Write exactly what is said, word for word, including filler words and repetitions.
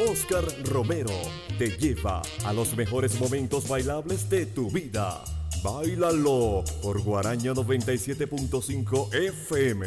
Oscar Romero te lleva a los mejores momentos bailables de tu vida. Báilalo por Guaraña noventa y siete punto cinco F M.